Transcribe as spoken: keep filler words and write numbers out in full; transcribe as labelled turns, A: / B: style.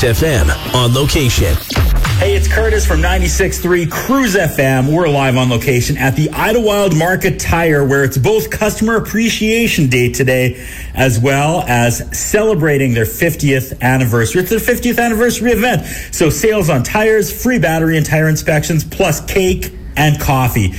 A: Cruise F M on location.
B: Hey, it's Curtis from ninety-six point three Cruise F M. We're live on location at the Idlewild Market Tire, where it's both Customer Appreciation Day today, as well as celebrating their fiftieth anniversary. It's their fiftieth anniversary event. So sales on tires, free battery and tire inspections, plus cake and coffee.